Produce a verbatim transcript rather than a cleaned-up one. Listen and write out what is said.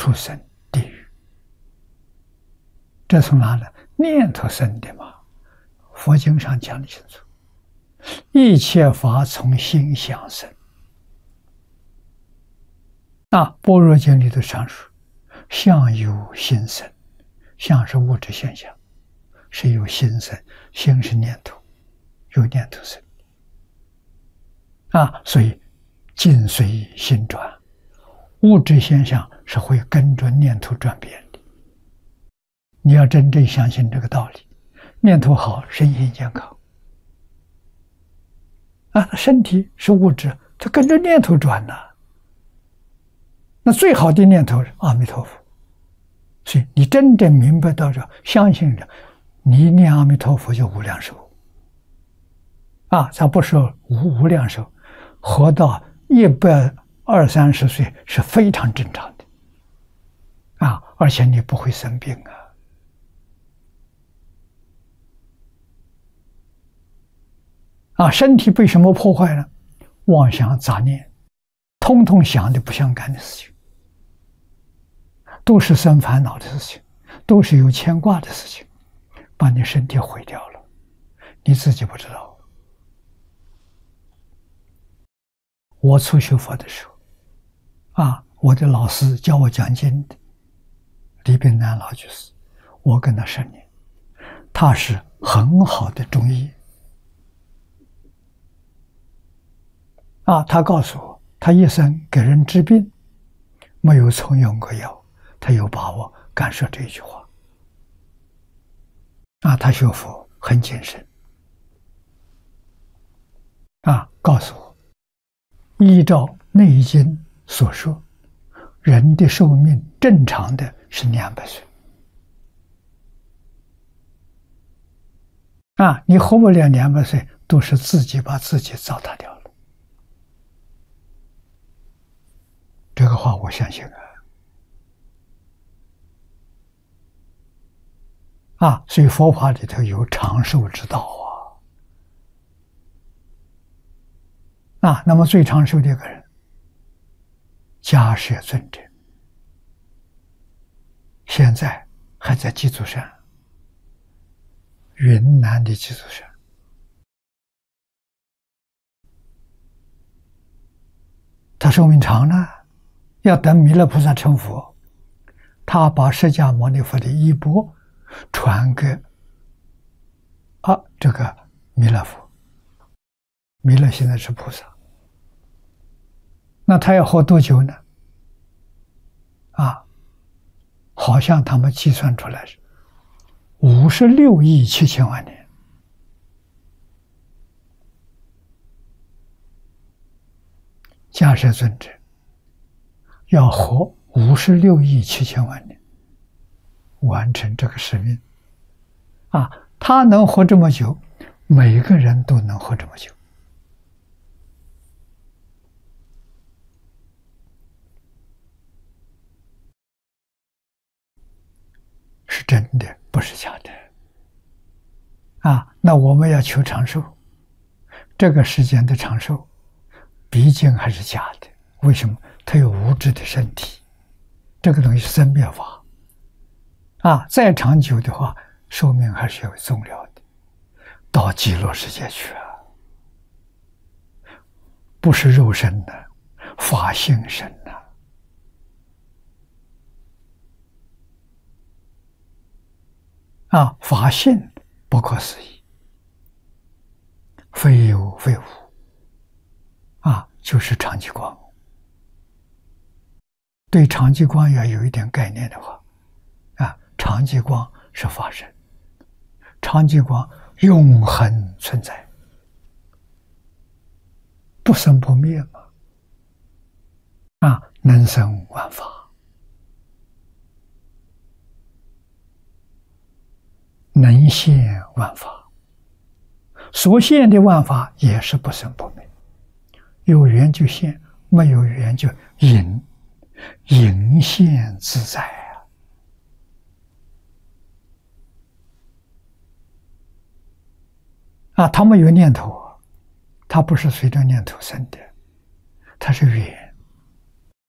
畜生、地狱。这从哪来？念头生的嘛。佛经上讲得清楚，一切法从心想生。啊，般若经里头常说，相由心生，相是物质现象，是由心生，心是念头，由念头生。啊，所以境随心转，物质现象是会跟着念头转变的。你要真正相信这个道理，念头好，身心健康。啊，身体是物质，它跟着念头转呢。那最好的念头是阿弥陀佛。所以你真正明白到这，相信着，你念阿弥陀佛就无量寿。啊，咱不说无无量寿，活到一百二三十岁是非常正常的。啊，而且你不会生病啊。啊，身体被什么破坏呢？妄想杂念，通通想的不相干的事情，都是生烦恼的事情，都是有牵挂的事情，把你身体毁掉了，你自己不知道。我初学佛的时候，啊，我的老师教我讲经的李炳南老居士，我跟他十年，他是很好的中医。啊，他告诉我，他一生给人治病，没有重用过药，他有把握敢说这一句话。啊，他学佛很谨慎。啊，告诉我，依照《内经》所说，人的寿命正常的是两百岁。啊，你活不了两百岁，都是自己把自己糟蹋掉了。这个话我相信啊。啊，所以佛法里头有长寿之道啊。啊，那么最长寿的一个人，迦叶尊者，现在还在鸡足山，云南的鸡足山。他寿命长呢，要等弥勒菩萨成佛，他把释迦牟尼佛的衣钵传给啊这个弥勒佛。弥勒现在是菩萨，那他要活多久呢？啊，好像他们计算出来是五十六亿七千万年。迦叶尊者要活五十六亿七千万年，完成这个使命。啊，他能活这么久，每个人都能活这么久。是真的，不是假的。啊，那我们要求长寿，这个时间的长寿，毕竟还是假的。为什么？它有物质的身体，这个东西是生灭法。啊，再长久的话，寿命还是有终了的，到极乐世界去啊，不是肉身的，法性身的。啊，法性不可思议，非有非无。啊，就是长寂光。对长寂光要有一点概念的话，啊，长寂光是法身，长寂光永恒存在，不生不灭嘛。啊，能生万法。能现万法，所现的万法也是不生不灭，有缘就现，没有缘就隐，隐现自在啊！啊，他没有念头，他不是随着念头生的，他是缘。